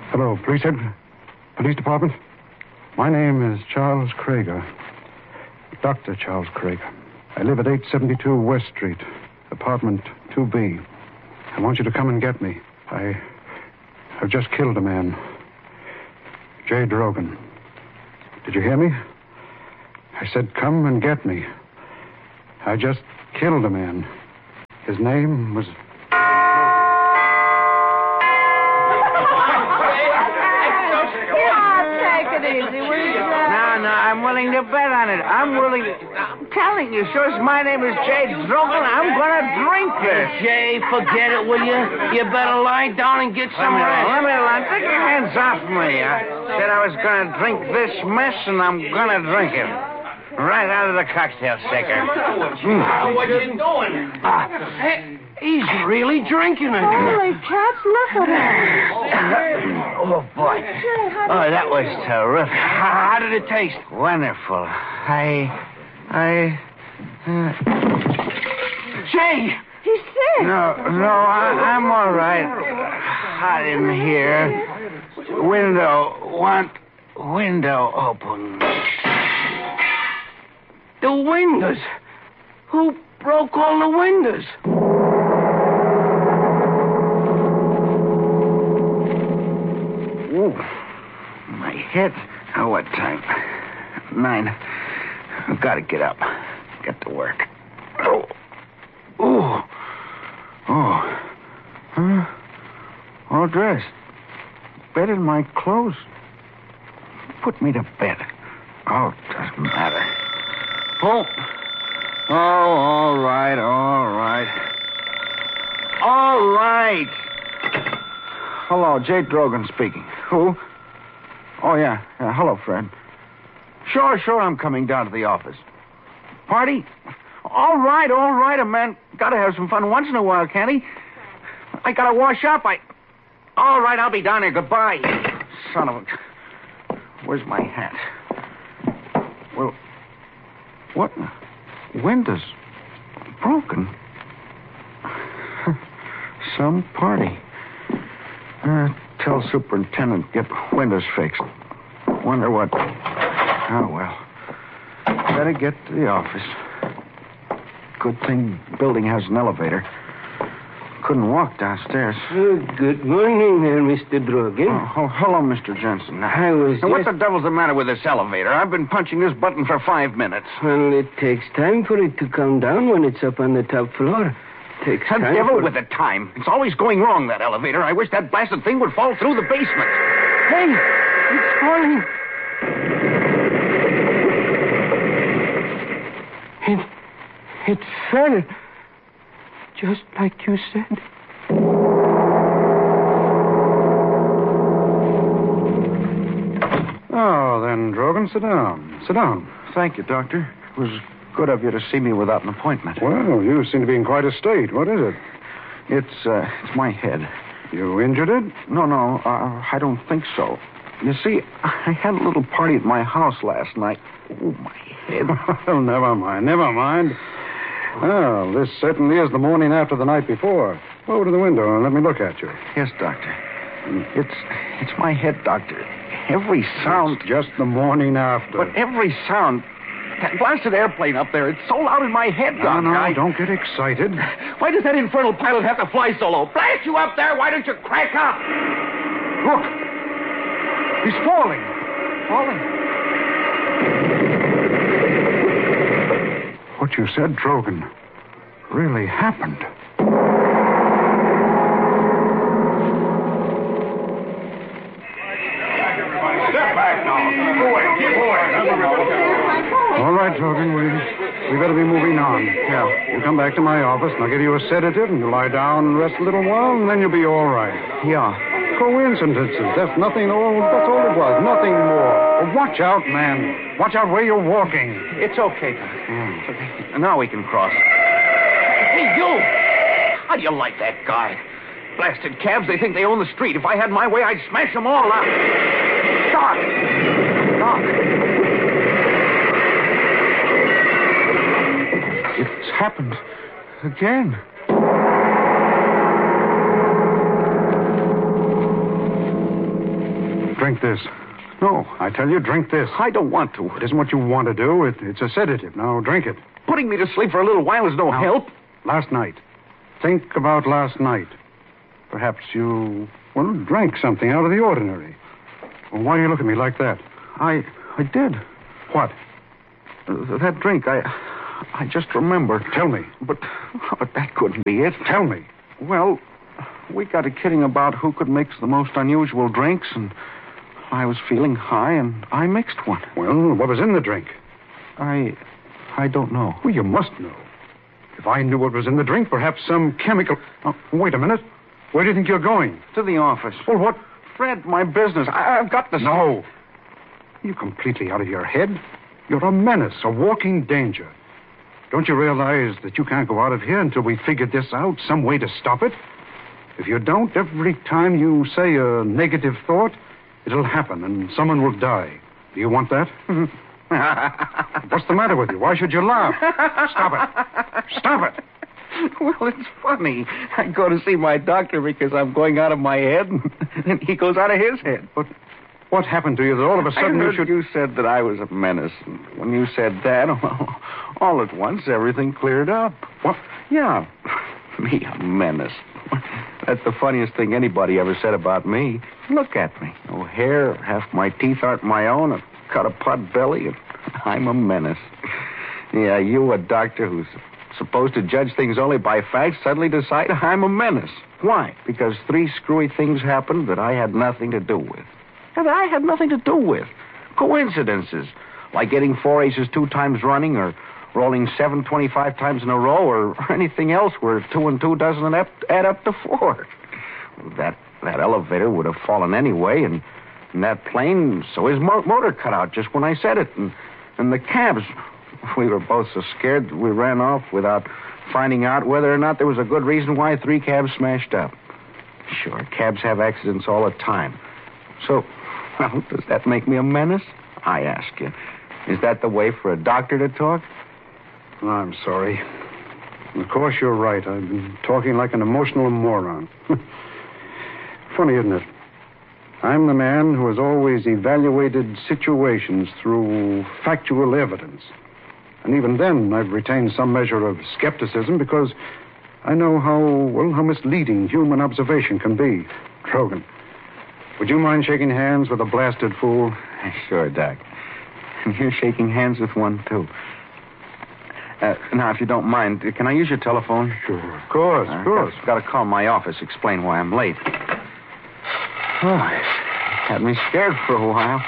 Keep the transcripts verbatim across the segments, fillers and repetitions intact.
Hello, police head, police department. My name is Charles Krager, Doctor Charles Krager. I live at eight seventy-two West Street, apartment two B. I want you to come and get me. I have just killed a man, Jay Drogan. Did you hear me? I said, come and get me. I just killed a man. His name was... Easy, will you? No, no, I'm willing to bet on it. I'm willing to... I'm telling you, sir, my name is Jay Drogan. I'm going to drink this. Jay, forget it, will you? You better lie down and get some rest. Let me lie. Take your hands off me. I said I was going to drink this mess, and I'm going to drink it. Right out of the cocktail shaker. Mm. What you doing? Ah, hey, he's really drinking it. Holy cats, look at him. Oh, boy. Oh, that was terrific. How, how did it taste? Wonderful. I... I... Uh... Jay! He's sick. No, no, I, I'm all right. Hot in here. Window, want window open. The windows. Who broke all the windows? Ooh, my head. Oh, what time? Nine. I've got to get up. Get to work. Oh. Oh. Oh. Huh? All dressed. Bed in my clothes. Put me to bed. Oh, it doesn't matter. Oh. Oh, all right, all right. All right. Hello, Jay Drogan speaking. Who? Oh, yeah. yeah. Hello, Fred. Sure, sure, I'm coming down to the office. Party? All right, all right, a man gotta have some fun once in a while, can't he? I gotta wash up, I... All right, I'll be down there. Goodbye. Son of a... Where's my hat? Well... What? Windows broken. Some party. Uh, tell superintendent get windows fixed. Wonder what. Oh well. Better get to the office. Good thing building has an elevator. Couldn't walk downstairs. Oh, good morning there, Mister Drogan. Oh, oh, hello, Mister Jensen. I was Now, what just... the devil's the matter with this elevator? I've been punching this button for five minutes. Well, it takes time for it to come down when it's up on the top floor. Takes The time devil for... with the time. It's always going wrong, that elevator. I wish that blasted thing would fall through the basement. Hey, it's falling. It, it fell. Just like you said. Oh, then, Drogan, sit down. Sit down. Thank you, Doctor. It was good of you to see me without an appointment. Well, you seem to be in quite a state. What is it? It's, uh, it's my head. You injured it? No, no, uh, I don't think so. You see, I had a little party at my house last night. Oh, my head. Well, never mind, never mind. Well, this certainly is the morning after the night before. Go over to the window and let me look at you. Yes, Doctor. It's it's my head, Doctor. Every sound... It's just the morning after. But every sound... That blasted airplane up there, it's so loud in my head, No, Doctor. no, I... don't get excited. Why does that infernal pilot have to fly so low? Blast you up there, why don't you crack up? Look. He's falling. Falling. What you said, Drogan, really happened. Step back now. Keep away. Keep away. All right, Drogan, we, we better be moving on. Yeah. You come back to my office, and I'll give you a sedative, and you lie down and rest a little while, and then you'll be all right. Yeah. Coincidences. That's nothing. Oh, that's all it was. Nothing more. Oh, watch out, man. Watch out where you're walking. It's okay, Doc. Mm. Okay. Now we can cross. Hey, you! How do you like that guy? Blasted cabs, they think they own the street. If I had my way, I'd smash them all out. Doc! Doc! It's happened again. Drink this. No, I tell you, drink this. I don't want to. It isn't what you want to do. It, it's a sedative. Now, drink it. Putting me to sleep for a little while is no Now, help. Last night. Think about last night. Perhaps you, well, drank something out of the ordinary. Well, why do you look at me like that? I I did. What? Uh, that drink, I I just remember. Tell me. But, but that couldn't be it. Tell me. Well, we got a kidding about who could mix the most unusual drinks, and I was feeling high, and I mixed one. Well, what was in the drink? I I don't know. Well, you must know. If I knew what was in the drink, perhaps some chemical... Oh, wait a minute. Where do you think you're going? To the office. Well, what? Fred, my business. I, I've got to... No. You're completely out of your head. You're a menace, a walking danger. Don't you realize that you can't go out of here until we figure this out, some way to stop it? If you don't, every time you say a negative thought, it'll happen and someone will die. Do you want that? What's the matter with you? Why should you laugh? Stop it. Stop it. Well, it's funny. I go to see my doctor because I'm going out of my head, and he goes out of his head. But what happened to you that all of a sudden I heard you should... you said that I was a menace. And when you said that, well, all at once, everything cleared up. What? Yeah. Me, a menace. That's the funniest thing anybody ever said about me. Look at me. No hair, half my teeth aren't my own, I've got a pot belly, and I'm a menace. Yeah, you, a doctor who's supposed to judge things only by facts, suddenly decide I'm a menace. Why? Because three screwy things happened that I had nothing to do with. That I had nothing to do with. Coincidences. Like getting four aces two times running, or rolling seven twenty-five times in a row, or anything else where two and two doesn't add up to four. That that elevator would have fallen anyway, and, and that plane, so his mo- motor cut out just when I said it, and, and the cabs, we were both so scared that we ran off without finding out whether or not there was a good reason why three cabs smashed up. Sure, cabs have accidents all the time. So, well, does that make me a menace? I ask you. Is that the way for a doctor to talk? I'm sorry. Of course, you're right. I've been talking like an emotional moron. Funny, isn't it? I'm the man who has always evaluated situations through factual evidence. And even then, I've retained some measure of skepticism because I know how, well, how misleading human observation can be. Drogan, would you mind shaking hands with a blasted fool? Sure, Doc. And you're shaking hands with one, too. Uh, now, if you don't mind, can I use your telephone? Sure. Of course, of course. I've got to call my office, explain why I'm late. Oh, had me scared for a while.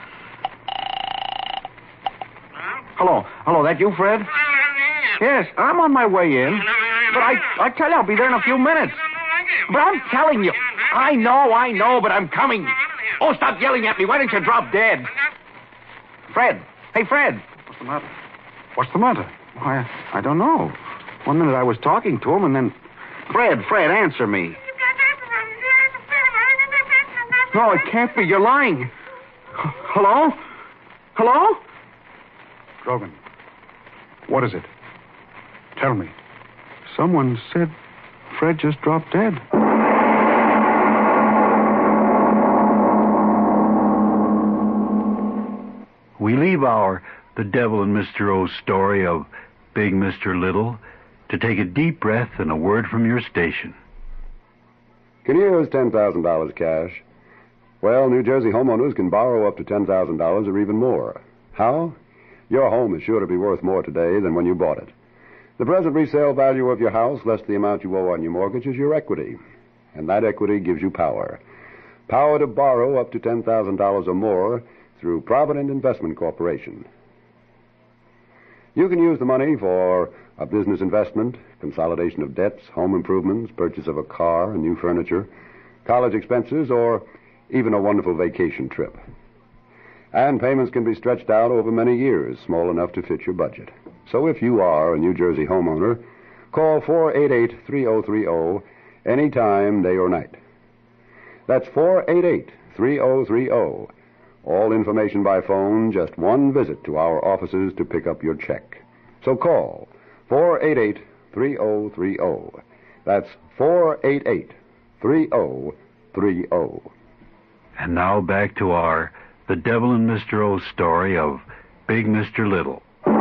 Hello. Hello, that you, Fred? Yes, I'm on my way in. But I, I tell you, I'll be there in a few minutes. But I'm telling you. I know, I know, but I'm coming. Oh, stop yelling at me. Why don't you drop dead? Fred. Hey, Fred. What's the matter? What's the matter? Why, I don't know. One minute I was talking to him, and then... Fred, Fred, answer me. No, it can't be. You're lying. H- Hello? Hello? Drogan, what is it? Tell me. Someone said Fred just dropped dead. We leave our The Devil and Mister O's story of Big Mister Little to take a deep breath and a word from your station. Can you use ten thousand dollars cash? Well, New Jersey homeowners can borrow up to ten thousand dollars or even more. How? Your home is sure to be worth more today than when you bought it. The present resale value of your house, less the amount you owe on your mortgage, is your equity. And that equity gives you power. Power to borrow up to ten thousand dollars or more through Provident Investment Corporation. You can use the money for a business investment, consolidation of debts, home improvements, purchase of a car, new furniture, college expenses, or even a wonderful vacation trip. And payments can be stretched out over many years, small enough to fit your budget. So if you are a New Jersey homeowner, call four eight eight, three oh three oh any time, day or night. That's four eight eight, three oh three oh. All information by phone, just one visit to our offices to pick up your check. So call four eight eight, three oh three oh. That's four eight eight, three oh three oh. And now back to our The Devil and Mister O story of Big Mister Little.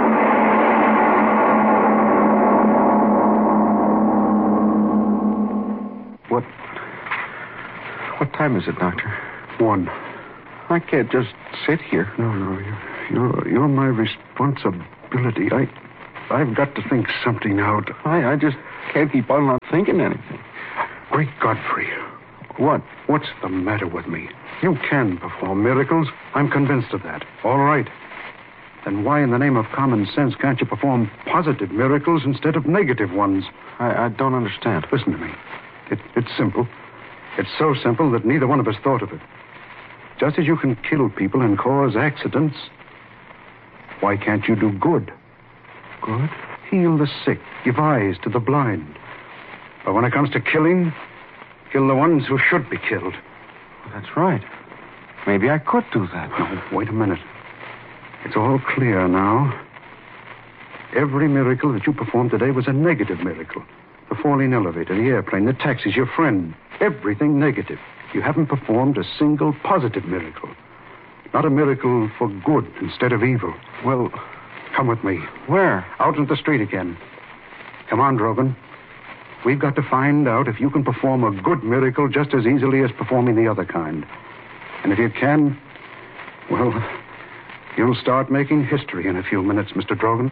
What... What time is it, Doctor? One. I can't just sit here. No, no, you're, you're, you're my responsibility. I, I've got to think something out. I, I just can't keep on not thinking anything. Great Godfrey. What? What's the matter with me? You can perform miracles. I'm convinced of that. All right. Then why in the name of common sense can't you perform positive miracles instead of negative ones? I, I don't understand. Listen to me. It, it's simple. It's so simple that neither one of us thought of it. Just as you can kill people and cause accidents, why can't you do good? Good? Heal the sick, give eyes to the blind. But when it comes to killing, kill the ones who should be killed. Well, that's right. Maybe I could do that. No, wait a minute. It's all clear now. Every miracle that you performed today was a negative miracle. The falling elevator, the airplane, the taxis, your friend. Everything negative. You haven't performed a single positive miracle. Not a miracle for good instead of evil. Well, come with me. Where? Out into the street again. Come on, Drogan. We've got to find out if you can perform a good miracle just as easily as performing the other kind. And if you can, well, you'll start making history in a few minutes, Mister Drogan.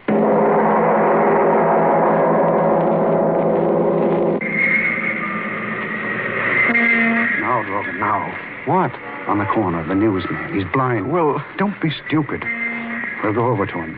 Now, Drogan, now. What? On the corner, the newsman. He's blind. Well, don't be stupid. We'll go over to him.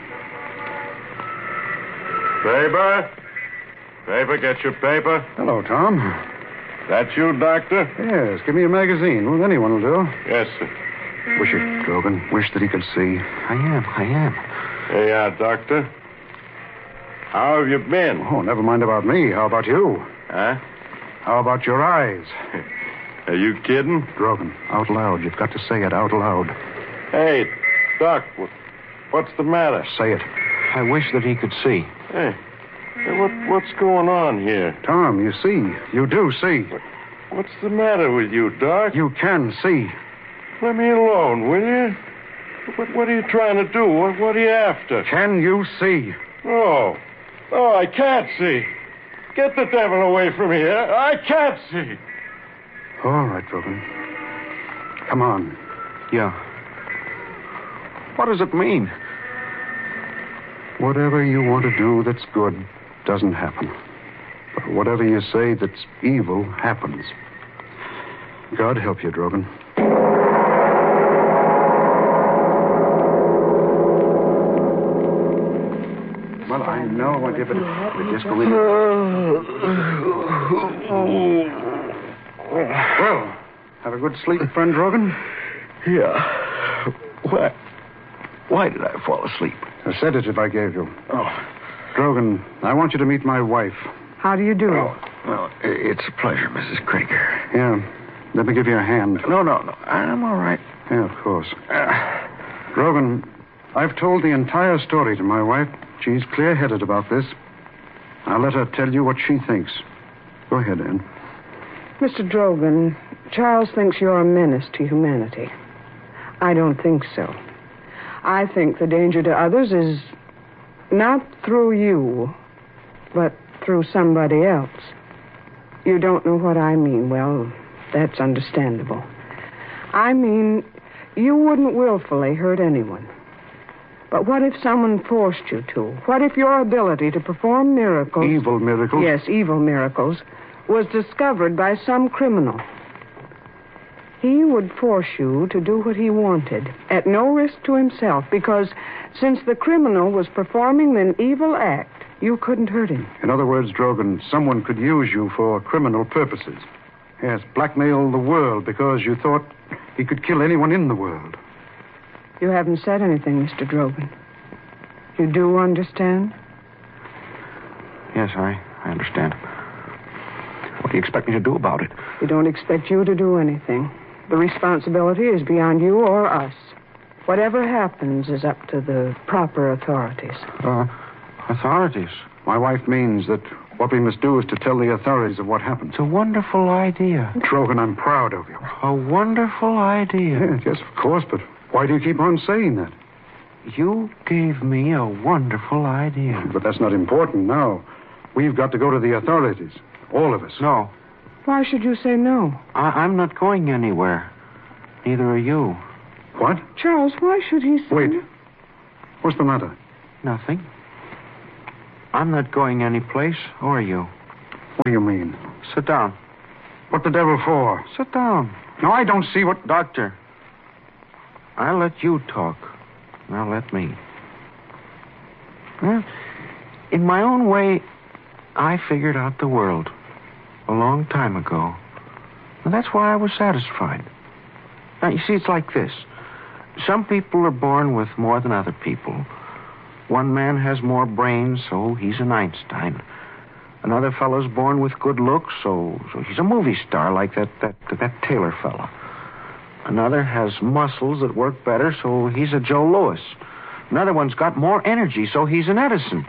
Paper? Paper, get your paper. Hello, Tom. That you, Doctor? Yes, give me a magazine. Well, anyone will do. Yes, sir. Wish it, Drogan. Wish that he could see. I am, I am. Here you are, Doctor. How have you been? Oh, never mind about me. How about you? Huh? How about your eyes? Are you kidding? Drogan, out loud. You've got to say it out loud. Hey, Doc, what, what's the matter? Say it. I wish that he could see. Hey, hey what, what's going on here? Tom, you see. You do see. What, what's the matter with you, Doc? You can see. Let me alone, will you? What, what are you trying to do? What, what are you after? Can you see? Oh. Oh, I can't see. Get the devil away from here. I can't see. All right, Drogan. Come on. Yeah. What does it mean? Whatever you want to do that's good doesn't happen. But whatever you say that's evil happens. God help you, Drogan. Well, I know I'll give it a, a disco in. Well, have a good sleep, friend Drogan? Yeah. Why? Why did I fall asleep? A sedative I gave you. Oh. Drogan, I want you to meet my wife. How do you do? Oh, well, it's a pleasure, Missus Krieger. Yeah. Let me give you a hand. No, no, no. I'm all right. Yeah, of course. Uh, Drogan, I've told the entire story to my wife. She's clear-headed about this. I'll let her tell you what she thinks. Go ahead, Anne. Mister Drogan, Charles thinks you're a menace to humanity. I don't think so. I think the danger to others is not through you, but through somebody else. You don't know what I mean. Well, that's understandable. I mean, you wouldn't willfully hurt anyone. But what if someone forced you to? What if your ability to perform miracles... Evil miracles? Yes, evil miracles, was discovered by some criminal. He would force you to do what he wanted, at no risk to himself, because since the criminal was performing an evil act, you couldn't hurt him. In other words, Drogan, someone could use you for criminal purposes. Yes, blackmail the world because you thought he could kill anyone in the world. You haven't said anything, Mister Drogan. You do understand? Yes, I, I understand. What do you expect me to do about it? We don't expect you to do anything. The responsibility is beyond you or us. Whatever happens is up to the proper authorities. Uh, authorities? My wife means that What we must do is to tell the authorities of what happened. It's a wonderful idea. Drogan, I'm proud of you. A wonderful idea. Yeah, yes, of course, but why do you keep on saying that? You gave me a wonderful idea. But that's not important now. We've got to go to the authorities. All of us. No. Why should you say no? I- I'm not going anywhere. Neither are you. What? Charles, why should he say... Wait. What's the matter? Nothing. I'm not going anyplace, or are you? What do you mean? Sit down. What the devil for? Sit down. No, I don't see what... Doctor, I'll let you talk. Now let me. Well, in my own way, I figured out the world a long time ago. And that's why I was satisfied. Now, you see, it's like this. Some people are born with more than other people. One man has more brains, so he's an Einstein. Another fellow's born with good looks, so, so he's a movie star like that, that, that Taylor fellow. Another has muscles that work better, so he's a Joe Louis. Another one's got more energy, so he's an Edison.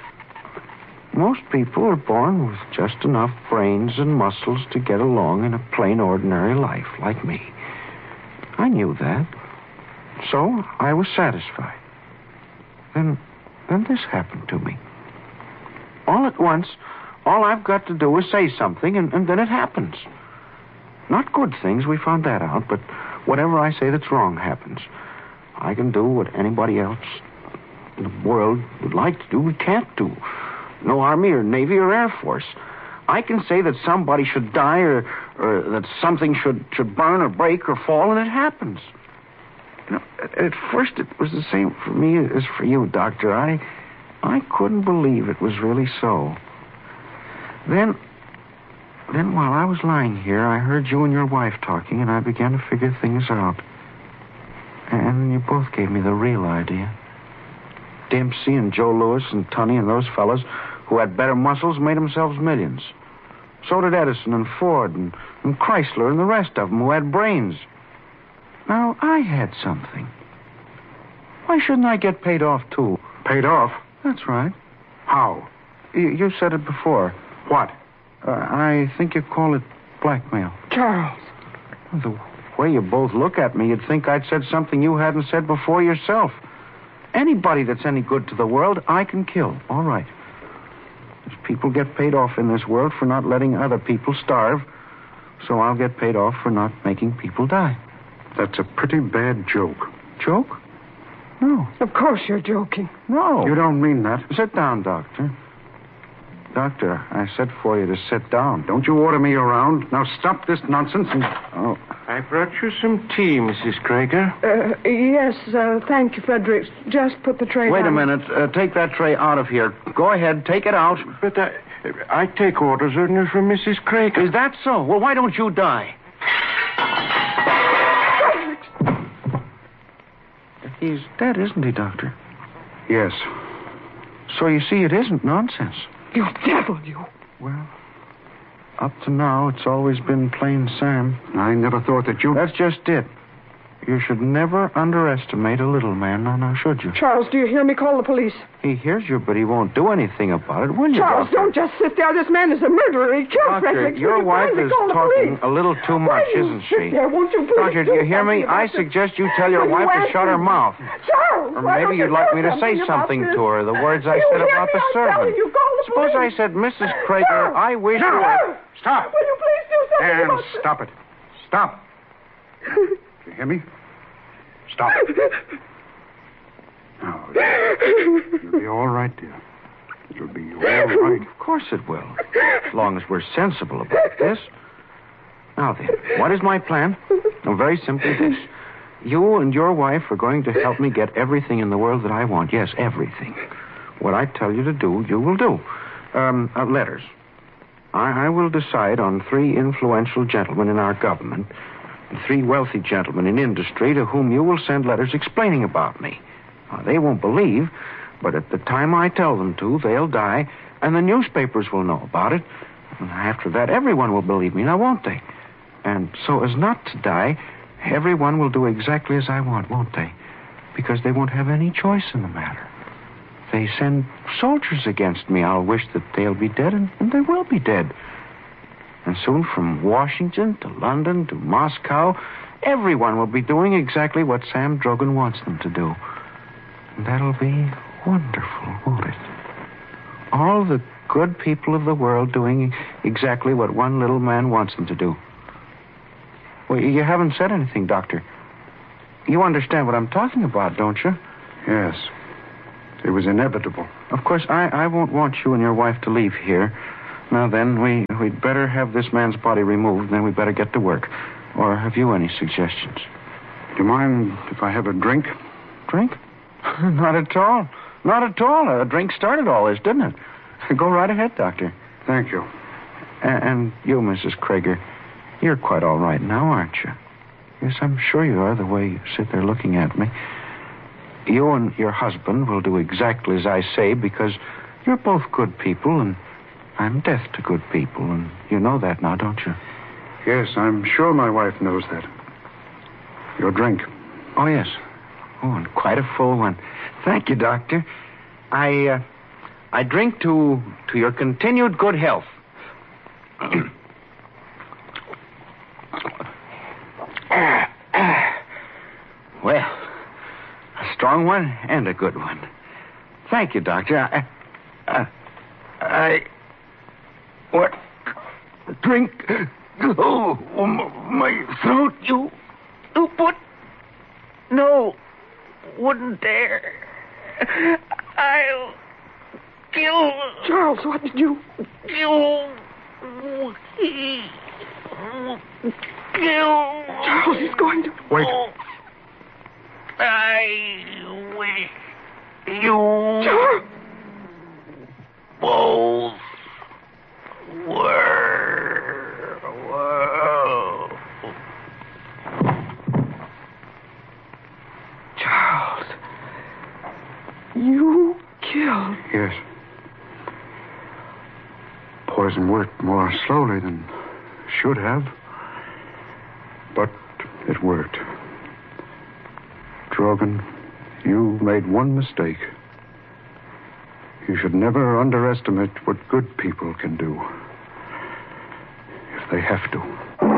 Most people are born with just enough brains and muscles to get along in a plain, ordinary life, like me. I knew that. So I was satisfied. Then, then this happened to me. All at once, all I've got to do is say something, and, and then it happens. Not good things, we found that out, but whatever I say that's wrong happens. I can do what anybody else in the world would like to do, we can't do. No Army or Navy or Air Force. I can say that somebody should die or, or that something should, should burn or break or fall, and it happens. You know, at, at first it was the same for me as for you, Doctor. I, I couldn't believe it was really so. Then... Then while I was lying here, I heard you and your wife talking, and I began to figure things out. And you both gave me the real idea. Dempsey and Joe Louis and Tunney and those fellas who had better muscles made themselves millions. So did Edison and Ford and, and Chrysler and the rest of them who had brains. Now, I had something. Why shouldn't I get paid off, too? Paid off? That's right. How? You, you said it before. What? Uh, I think you call it blackmail. Charles. The way you both look at me, you'd think I'd said something you hadn't said before yourself. Anybody that's any good to the world, I can kill. All right. There's people get paid off in this world for not letting other people starve, so I'll get paid off for not making people die. That's a pretty bad joke. Joke? No. Of course you're joking. No. You don't mean that. Sit down, Doctor. Doctor, I said for you to sit down. Don't you order me around. Now stop this nonsense and... Oh. I brought you some tea, Missus Krager. Uh, yes, uh, thank you, Fredericks. Just put the tray Wait down. a minute. Uh, take that tray out of here. Go ahead, take it out. But I, I take orders only from Missus Krager. Is that so? Well, why don't you die? He's dead, isn't he, Doctor? Yes. So you see, it isn't nonsense. You devil, you. Well, up to now, it's always been plain Sam. I never thought that you... That's just it. You should never underestimate a little man, now, now, should you? Charles, do you hear me? Call the police. He hears you, but he won't do anything about it, will you, Charles, Doctor? don't just sit there. This man is a murderer. He killed Doctor, Fredericks. your Will you wife kindly is call the talking police? a little too Why much, do you isn't sit she? There? Won't you please Doctor, do you hear me? something I about suggest you tell your Will you wife to ask shut her me? mouth. Charles, Or why maybe don't you'd you like do me to say about something this? to her, the words I Do you said hear about me? the I'm servant. telling you, call the Suppose I police. said, Missus Krager, Charles! I wish you Charles! were... Stop! Will you please do something And about this? stop it. Stop. Did you hear me? Stop. Now, you'll be all right, dear. You'll be all right. Of course it will, as long as we're sensible about this. Now then, what is my plan? Oh, very simply this. You and your wife are going to help me get everything in the world that I want. Yes, everything. What I tell you to do, you will do. Um, uh, letters. I, I will decide on three influential gentlemen in our government and three wealthy gentlemen in industry to whom you will send letters explaining about me. Now, they won't believe, but at the time I tell them to, they'll die, and the newspapers will know about it. And after that, everyone will believe me, now won't they? And so as not to die, everyone will do exactly as I want, won't they? Because they won't have any choice in the matter. they send soldiers against me, I'll wish that they'll be dead, and, and they will be dead. And soon from Washington to London to Moscow, everyone will be doing exactly what Sam Drogan wants them to do. And that'll be wonderful, won't it? All the good people of the world doing exactly what one little man wants them to do. Well, you haven't said anything, Doctor. You understand what I'm talking about, don't you? Yes. It was inevitable. Of course, I, I won't want you and your wife to leave here. Now then, we, we'd better have this man's body removed, then we'd better get to work. Or have you any suggestions? Do you mind if I have a drink? Drink? Not at all. Not at all. A drink started all this, didn't it? Go right ahead, Doctor. Thank you. And, and you, Missus Krager, you're quite all right now, aren't you? Yes, I'm sure you are, the way you sit there looking at me. You and your husband will do exactly as I say because you're both good people and I'm deaf to good people, and you know that now, don't you? Yes, I'm sure my wife knows that. Your drink. Oh, yes. Oh, and quite a full one. Thank you, Doctor. I, uh, I drink to, to your continued good health. Well, a strong one and a good one. Thank you, Doctor. I... Uh, I... What? Drink? Oh, my throat. You... You put... No. Wouldn't dare. I'll... Kill... Charles, what did you... Kill... Kill... Charles is going to... Wait. I wish you... Charles! Both were... were... Charles, you killed... Yes. Poison worked more slowly than should have. But it worked. Drogan, you made one mistake. You should never underestimate what good people can do. If they have to.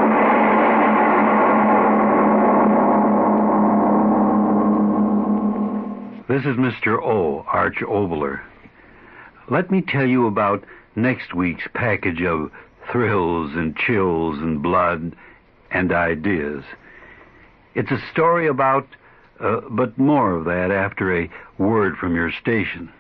This is Mister O, Arch Oboler. Let me tell you about next week's package of thrills and chills and blood and ideas. It's a story about, uh, but more of that after a word from your station.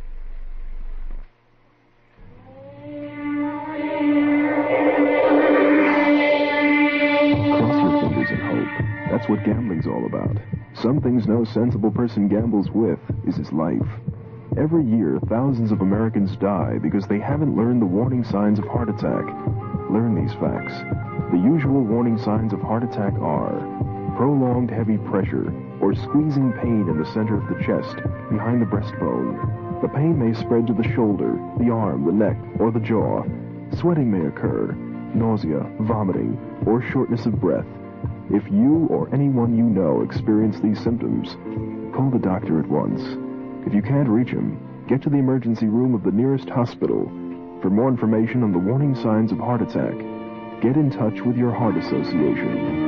Cross your fingers and hope. That's what gambling's all about. Some things no sensible person gambles with is his life. Every year, thousands of Americans die because they haven't learned the warning signs of heart attack. Learn these facts. The usual warning signs of heart attack are prolonged heavy pressure or squeezing pain in the center of the chest, behind the breastbone. The pain may spread to the shoulder, the arm, the neck, or the jaw. Sweating may occur, nausea, vomiting, or shortness of breath. If you or anyone you know experience these symptoms, call the doctor at once. If you can't reach him, get to the emergency room of the nearest hospital. For more information on the warning signs of heart attack, get in touch with your heart association.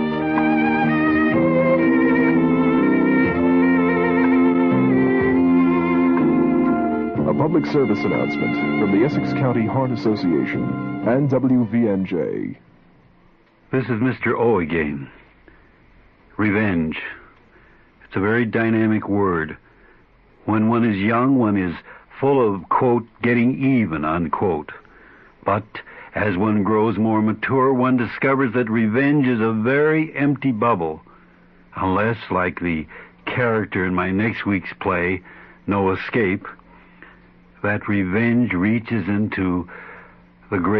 A public service announcement from the Essex County Heart Association and W V N J. This is Mister O again. Revenge. It's a very dynamic word. When one is young, one is full of, quote, getting even, unquote. But as one grows more mature, one discovers that revenge is a very empty bubble. Unless, like the character in my next week's play, No Escape, that revenge reaches into the great